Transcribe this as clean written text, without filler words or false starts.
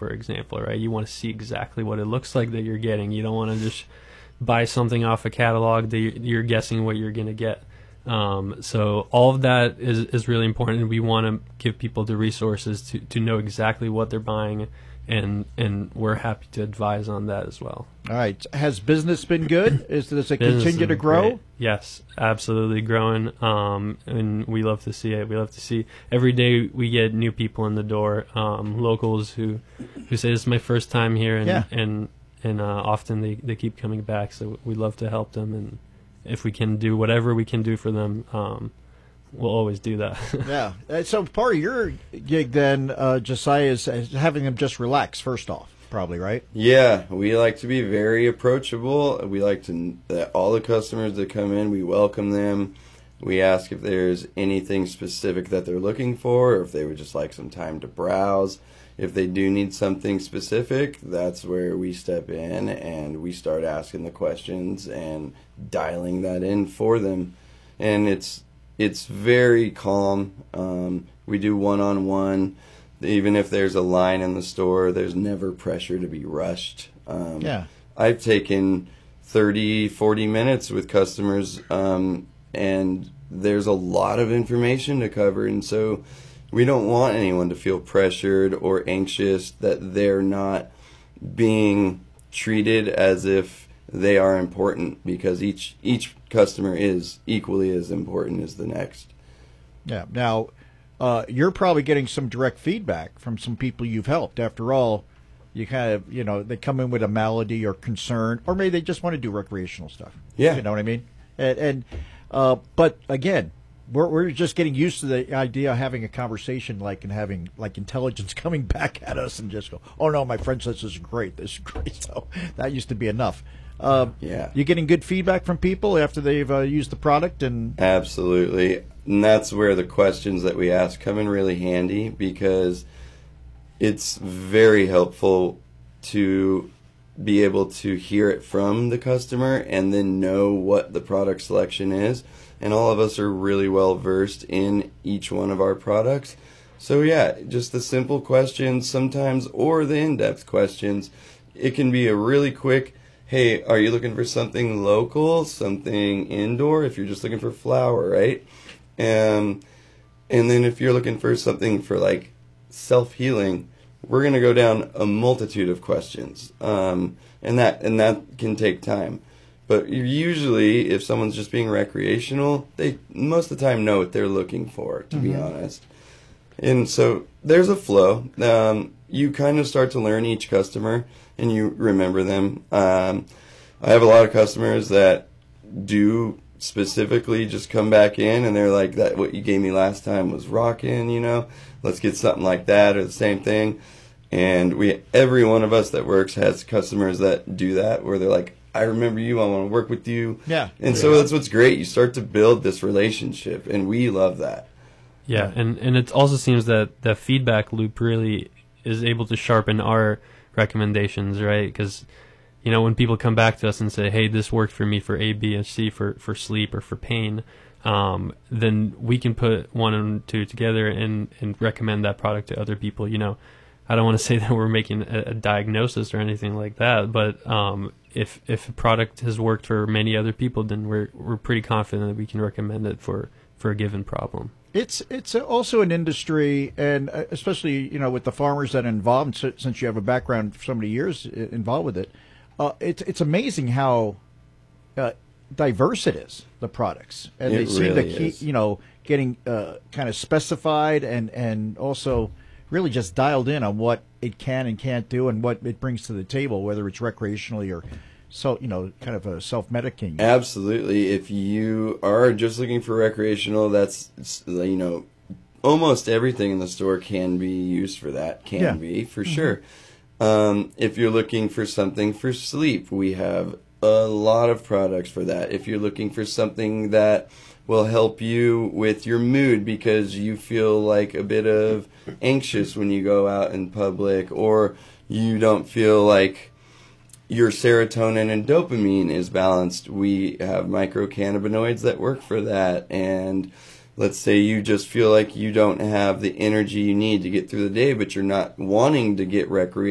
for example, right? You want to see exactly what it looks like that you're getting. You don't want to just buy something off a catalog that you're guessing what you're going to get. So all of that is really important, and we want to give people the resources to know exactly what they're buying, and we're happy to advise on that as well. All right. Has business been good? Does it Business continue to is grow? great. Yes, absolutely growing, and we love to see it. We love to see every day we get new people in the door, locals who say, this is my first time here, and often they keep coming back, so we love to help them, and if we can do whatever we can do for them, we'll always do that. Yeah. So part of your gig then, Josiah, is having them just relax first off, probably, right? Yeah, we like to be very approachable. We like that all the customers that come in, we welcome them. We ask if there's anything specific that they're looking for, or if they would just like some time to browse. If they do need something specific, that's where we step in and we start asking the questions and dialing that in for them. And it's very calm. We do one-on-one. Even if there's a line in the store, there's never pressure to be rushed. I've taken 30, 40 minutes with customers, and there's a lot of information to cover, and so we don't want anyone to feel pressured or anxious that they're not being treated as if they are important, because each customer is equally as important as the next. Yeah. Now, you're probably getting some direct feedback from some people you've helped. After all, you kind of, they come in with a malady or concern, or maybe they just want to do recreational stuff. Yeah. You know what I mean? But again, we're just getting used to the idea of having a conversation and having intelligence coming back at us and just go, oh no, my friend says this is great. This is great. So that used to be enough. You getting good feedback from people after they've used the product? And absolutely. And that's where the questions that we ask come in really handy, because it's very helpful to be able to hear it from the customer and then know what the product selection is. And all of us are really well versed in each one of our products. So yeah, just the simple questions sometimes, or the in-depth questions. It can be a really quick, hey, are you looking for something local, something indoor, if you're just looking for flower, right? And then if you're looking for something for self-healing, we're going to go down a multitude of questions. And that can take time. But usually, if someone's just being recreational, they most of the time know what they're looking for, to be honest. And so there's a flow. You kind of start to learn each customer, and you remember them. I have a lot of customers that do specifically just come back in, and they're like, "That what you gave me last time was rocking, let's get something like that or the same thing." And every one of us that works has customers that do that, where they're like, I remember you, I want to work with you. Yeah. And so that's what's great. You start to build this relationship, and we love that. Yeah, and it also seems that the feedback loop really is able to sharpen our recommendations, right? Because, when people come back to us and say, hey, this worked for me for A, B, and C, for sleep or for pain, then we can put one and two together and recommend that product to other people. I don't want to say that we're making a diagnosis or anything like that, but if a product has worked for many other people, then we're pretty confident that we can recommend it for a given problem. It's also an industry, and especially with the farmers that are involved, since you have a background for so many years involved with it, it's amazing how diverse it is, the products, and they seem to keep getting kind of specified and also really just dialed in on what it can and can't do and what it brings to the table, whether it's recreationally or kind of a self-medicating. Absolutely. If you are just looking for recreational, that's, almost everything in the store can be used for that. Can be, for sure. If you're looking for something for sleep, we have a lot of products for that. If you're looking for something that will help you with your mood because you feel like a bit of anxious when you go out in public, or you don't feel like your serotonin and dopamine is balanced, we have microcannabinoids that work for that. And let's say you just feel like you don't have the energy you need to get through the day, but you're not wanting to get recreational